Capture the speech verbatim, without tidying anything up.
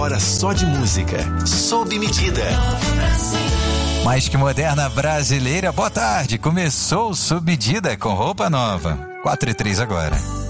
hora só de música, sob medida. Mais que moderna brasileira, boa tarde. Começou Sob Medida com roupa nova. quatro e três agora.